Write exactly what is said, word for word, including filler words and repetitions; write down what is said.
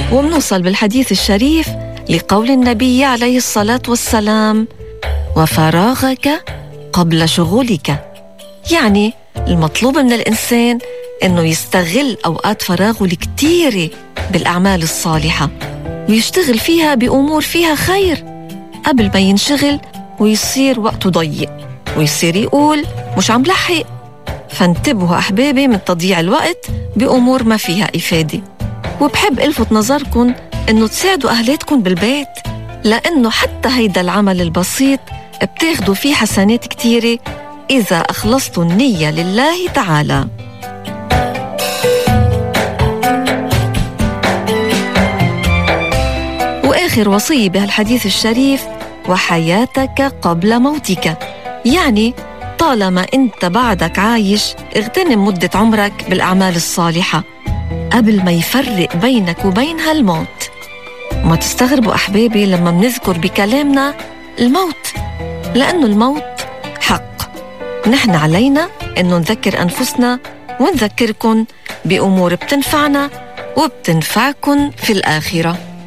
ومنوصل بالحديث الشريف لقول النبي عليه الصلاة والسلام: وفراغك قبل شغلك. يعني المطلوب من الإنسان إنه يستغل أوقات فراغه الكتيرة بالأعمال الصالحة ويشتغل فيها بأمور فيها خير قبل ما ينشغل ويصير وقته ضيق ويصير يقول مش عم لحق. فانتبهوا أحبابي من تضييع الوقت بأمور ما فيها إفادة. وبحب ألفت نظركم إنه تساعدوا أهلاتكم بالبيت، لأنه حتى هيدا العمل البسيط بتاخدوا فيه حسنات كتيرة إذا أخلصتوا النية لله تعالى. وآخر وصية بهالحديث الشريف: وحياتك قبل موتك. يعني طالما أنت بعدك عايش اغتنم مدة عمرك بالأعمال الصالحة قبل ما يفرق بينك وبينها الموت. ما تستغربوا أحبابي لما منذكر بكلامنا الموت، لأنه الموت حق. نحن علينا أنه نذكر أنفسنا ونذكركن بأمور بتنفعنا وبتنفعكن في الآخرة.